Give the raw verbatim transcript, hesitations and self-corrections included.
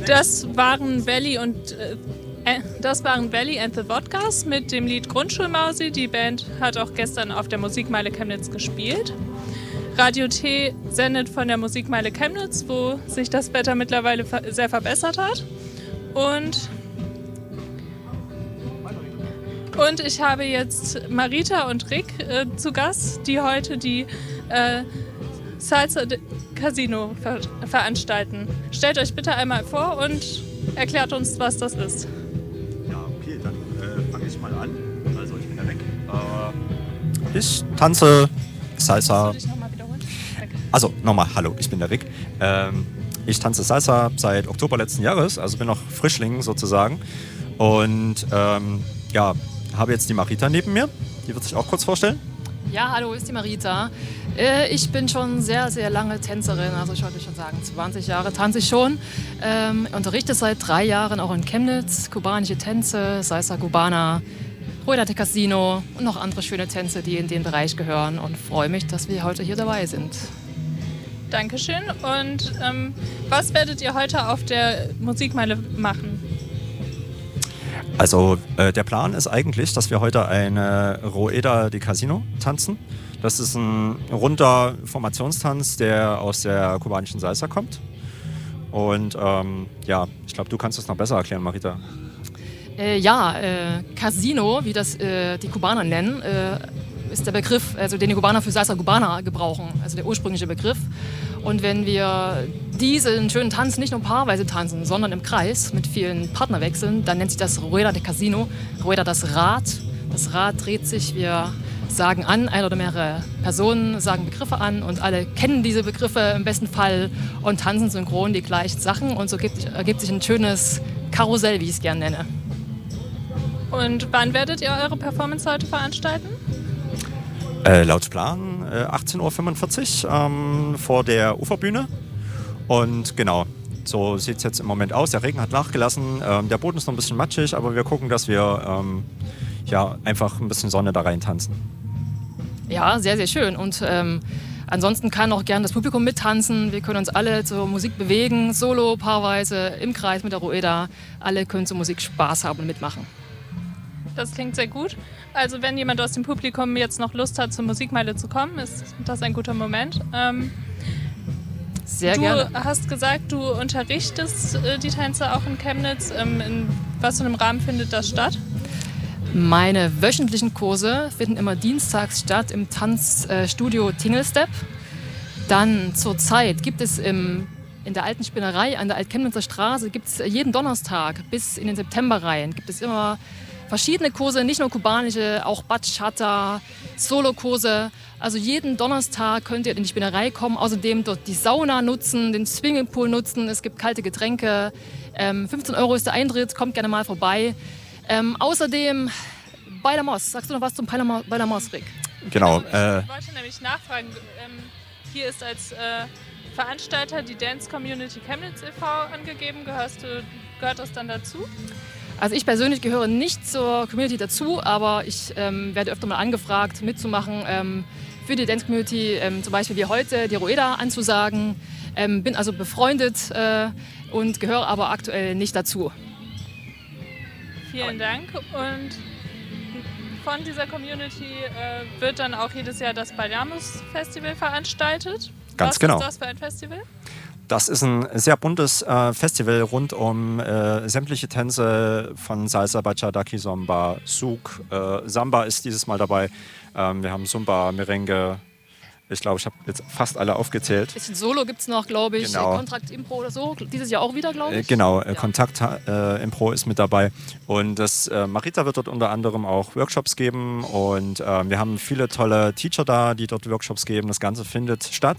Das waren Belly und äh, das waren Belly and the Vodkas mit dem Lied Grundschulmausi. Die Band hat auch gestern auf der Musikmeile Chemnitz gespielt. Radio T sendet von der Musikmeile Chemnitz, wo sich das Wetter mittlerweile sehr verbessert hat. Und, und ich habe jetzt Marita und Rick äh, zu Gast, die heute die äh, Salsa Casino ver veranstalten. Stellt euch bitte einmal vor und erklärt uns, was das ist. Ja, okay, dann äh, fange ich mal an. Also ich bin der Rick. Äh, ich tanze Salsa. Kannst du dich nochmal wiederholen? Also nochmal, hallo, ich bin der Rick. Ähm, ich tanze Salsa seit Oktober letzten Jahres, also bin noch Frischling sozusagen. Und ähm, ja, habe jetzt die Marita neben mir. Die wird sich auch kurz vorstellen. Ja, hallo, ist die Marita. Äh, ich bin schon sehr, sehr lange Tänzerin, also ich wollte schon sagen, zwanzig Jahre tanze ich schon. Ähm, unterrichte seit drei Jahren auch in Chemnitz, kubanische Tänze, Salsa Cubana, Rueda de Casino und noch andere schöne Tänze, die in den Bereich gehören, und freue mich, dass wir heute hier dabei sind. Dankeschön. Und ähm, was werdet ihr heute auf der Musikmeile machen? Also äh, der Plan ist eigentlich, dass wir heute eine Rueda de Casino tanzen. Das ist ein runder Formationstanz, der aus der kubanischen Salsa kommt. Und ähm, ja, ich glaube, du kannst es noch besser erklären, Marita. Äh, ja, äh, Casino, wie das äh, die Kubaner nennen, äh, ist der Begriff, also den die Kubaner für Salsa Cubana gebrauchen, also der ursprüngliche Begriff. Und wenn wir diesen schönen Tanz nicht nur paarweise tanzen, sondern im Kreis mit vielen Partnerwechseln, dann nennt sich das Rueda de Casino. Rueda das Rad. Das Rad dreht sich, wir sagen an, eine oder mehrere Personen sagen Begriffe an und alle kennen diese Begriffe im besten Fall und tanzen synchron die gleichen Sachen, und so ergibt, ergibt sich ein schönes Karussell, wie ich es gerne nenne. Und wann werdet ihr eure Performance heute veranstalten? Äh, laut Plan äh, achtzehn Uhr fünfundvierzig ähm, vor der Uferbühne. Und genau, so sieht es jetzt im Moment aus. Der Regen hat nachgelassen, ähm, der Boden ist noch ein bisschen matschig, aber wir gucken, dass wir ähm, ja, einfach ein bisschen Sonne da rein tanzen. Ja, sehr, sehr schön. Und ähm, ansonsten kann auch gern das Publikum mittanzen. Wir können uns alle zur Musik bewegen, solo, paarweise, im Kreis mit der Rueda. Alle können zur Musik Spaß haben und mitmachen. Das klingt sehr gut. Also wenn jemand aus dem Publikum jetzt noch Lust hat, zur Musikmeile zu kommen, ist das ein guter Moment. Ähm, sehr du gerne. Du hast gesagt, du unterrichtest äh, die Tänze auch in Chemnitz. Ähm, in was für einem Rahmen findet das statt? Meine wöchentlichen Kurse finden immer dienstags statt im Tanzstudio Tingelstep. Dann zurzeit gibt es im, in der alten Spinnerei an der Altchemnitzer Straße gibt es jeden Donnerstag bis in den September rein gibt es immer verschiedene Kurse, nicht nur kubanische, auch Bachata, Solokurse. Also jeden Donnerstag könnt ihr in die Spinnerei kommen, außerdem dort die Sauna nutzen, den Swimmingpool nutzen, es gibt kalte Getränke. Ähm, fünfzehn Euro ist der Eintritt, kommt gerne mal vorbei. Ähm, außerdem bei der Moss. Sagst du noch was zum bei der Moss, Rick? Genau. Ich äh, wollte nämlich nachfragen. Ähm, hier ist als äh, Veranstalter die Dance Community Chemnitz e V angegeben. Gehörst du, gehört das dann dazu? Also ich persönlich gehöre nicht zur Community dazu, aber ich ähm, werde öfter mal angefragt, mitzumachen ähm, für die Dance Community, ähm, zum Beispiel wie heute die Rueda anzusagen. Ähm, bin also befreundet äh, und gehöre aber aktuell nicht dazu. Vielen Dank. Und von dieser Community äh, wird dann auch jedes Jahr das Bailamos Festival veranstaltet. Ganz Was genau. ist das für ein Festival? Das ist ein sehr buntes äh, Festival rund um äh, sämtliche Tänze von Salsa, Bachata, Kizomba, Souk. Äh, Samba ist dieses Mal dabei. Ähm, wir haben Zumba, Merengue. Ich glaube, ich habe jetzt fast alle aufgezählt. Ein bisschen Solo gibt es noch, glaube ich. Genau. Kontrakt Impro oder so. Dieses Jahr auch wieder, glaube ich. Äh, genau, ja. Kontakt äh, Impro ist mit dabei. Und das äh, Marita wird dort unter anderem auch Workshops geben. Und äh, wir haben viele tolle Teacher da, die dort Workshops geben. Das Ganze findet statt